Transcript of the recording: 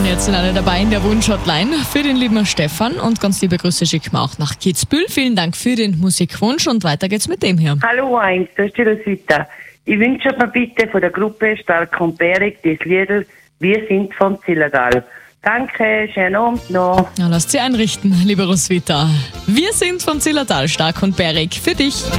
jetzt sind alle dabei in der Wunsch-Hotline für den lieben Stefan und ganz liebe Grüße schicken wir auch nach Kitzbühel. Vielen Dank für den Musikwunsch und weiter geht's mit dem hier. Hallo Heinz, da ist die Roswitha. Ich wünsche mir bitte von der Gruppe Stark und Bärig das Lied Wir sind von Zillertal. Danke, schönen Abend noch. Ja, lasst sie einrichten, liebe Roswitha. Wir sind von Zillertal, Stark und Bärig, für dich.